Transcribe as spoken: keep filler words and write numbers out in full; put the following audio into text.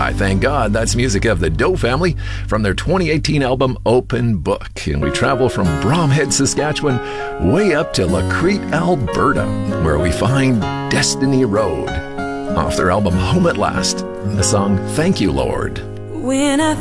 I thank God. That's music of the Doe Family from their twenty eighteen album Open Book. And we travel from Bromhead, Saskatchewan, way up to Lacrete, Alberta, where we find Destiny Road. Off their album Home at Last, the song Thank You, Lord. When I